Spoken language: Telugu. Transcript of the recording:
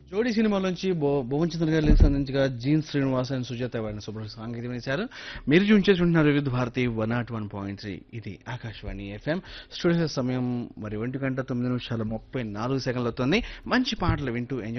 జోడీ సినిమాలోంచి భువన్ చంద్ర గారు లిరిక్స్ అందించగా జీన్ శ్రీనివాస్ అండ్ సుజాత వారిని శుభ్ర సాంగీతం వేశారు. మీరు ట్యూన్ చేసి ఉంటున్నారు వివిధ భారతి 101.3. ఇది ఆకాశవాణి ఎఫ్ఎం. స్టూడియో సమయం మరి 1:09:34 అవుతుంది. మంచి పాటలు వింటూ ఎంజాయ్